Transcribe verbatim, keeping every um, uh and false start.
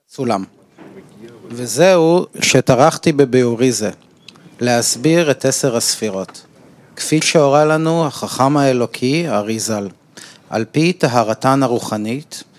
סולם. וזהו שטרחתי בביאורי זה, להסביר את עשר הספירות, כפי שהורה לנו החכם האלוקי אריז"ל, על פי טהרתן הרוחנית